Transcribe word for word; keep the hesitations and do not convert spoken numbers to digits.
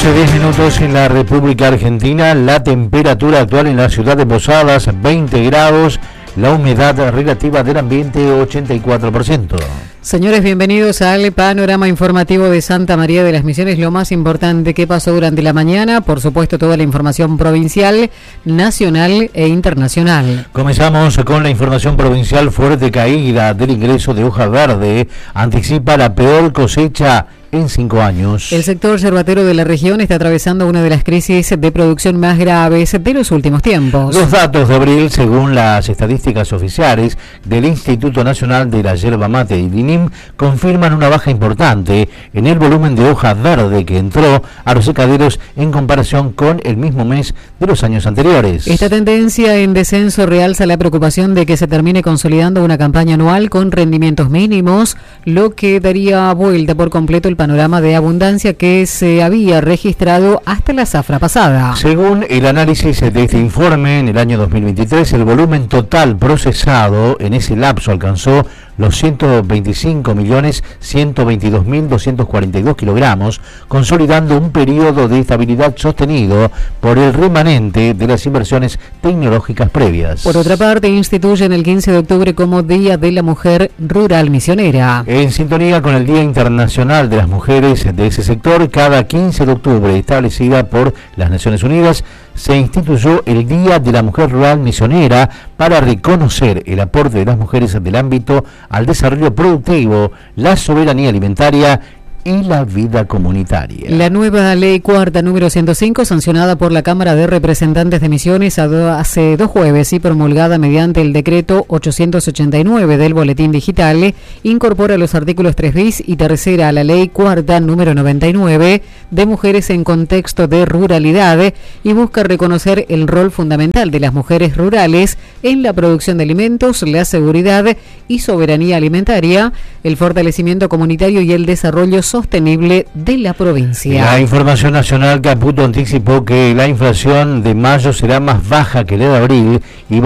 ocho, diez minutos en la República Argentina. La temperatura actual en la ciudad de Posadas, veinte grados. La humedad relativa del ambiente, ochenta y cuatro por ciento. Señores, bienvenidos al panorama informativo de Santa María de las Misiones. Lo más importante que pasó durante la mañana, por supuesto toda la información provincial, nacional e internacional. Comenzamos con la información provincial. Fuerte caída del ingreso de hoja verde anticipa la peor cosecha en cinco años. El sector yerbatero de la región está atravesando una de las crisis de producción más graves de los últimos tiempos. Los datos de abril, según las estadísticas oficiales del Instituto Nacional de la Yerba Mate y DINIM, confirman una baja importante en el volumen de hoja verde que entró a los secaderos en comparación con el mismo mes de los años anteriores. Esta tendencia en descenso realza la preocupación de que se termine consolidando una campaña anual con rendimientos mínimos, lo que daría vuelta por completo el panorama de abundancia que se había registrado hasta la zafra pasada. Según el análisis de este informe, en el año dos mil veintitrés el volumen total procesado en ese lapso alcanzó los ciento veinticinco millones ciento veintidós mil doscientos cuarenta y dos kilogramos, consolidando un periodo de estabilidad sostenido por el remanente de las inversiones tecnológicas previas. Por otra parte, instituyen el quince de octubre como Día de la Mujer Rural Misionera. En sintonía con el Día Internacional de las Mujeres de ese sector, cada quince de octubre, establecida por las Naciones Unidas, se instituyó el Día de la Mujer Rural Misionera para reconocer el aporte de las mujeres del ámbito al desarrollo productivo, la soberanía alimentaria y la vida comunitaria. La nueva ley cuarta número ciento cinco, sancionada por la Cámara de Representantes de Misiones hace dos jueves y promulgada mediante el decreto ochocientos ochenta y nueve del Boletín Digital, incorpora los artículos tres bis y tercera a la ley cuarta número noventa y nueve de mujeres en contexto de ruralidad y busca reconocer el rol fundamental de las mujeres rurales en la producción de alimentos, la seguridad y soberanía alimentaria, el fortalecimiento comunitario y el desarrollo sostenible de la provincia. La información nacional. Caputo anticipó que la inflación de mayo será más baja que la de abril y